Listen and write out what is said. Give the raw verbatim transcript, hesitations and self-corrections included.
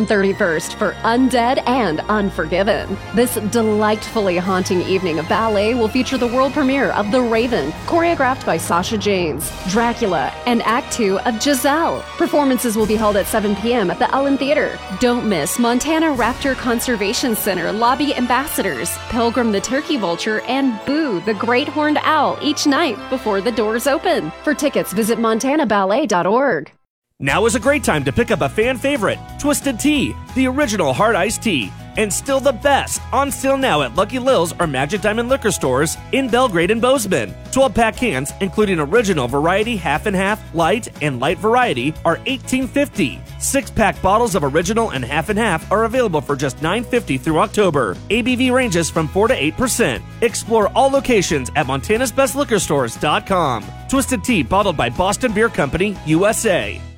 June thirty-first for Undead and Unforgiven. This delightfully haunting evening of ballet will feature the world premiere of The Raven, choreographed by Sasha Janes, Dracula, and Act two of Giselle. Performances will be held at seven p.m. at the Ellen Theater. Don't miss Montana Raptor Conservation Center lobby ambassadors, Pilgrim the Turkey Vulture, and Boo the Great Horned Owl each night before the doors open. For tickets, visit montana ballet dot org. Now is a great time to pick up a fan favorite, Twisted Tea, the original hard iced tea, and still the best, on sale now at Lucky Lil's or Magic Diamond liquor stores in Belgrade and Bozeman. twelve-pack cans, including original variety half and half, light, and light variety, are eighteen fifty. six-pack bottles of original and half and half are available for just nine fifty through October. A B V ranges from four to eight percent. Explore all locations at montanas best liquor stores dot com. Twisted Tea, bottled by Boston Beer Company, U S A.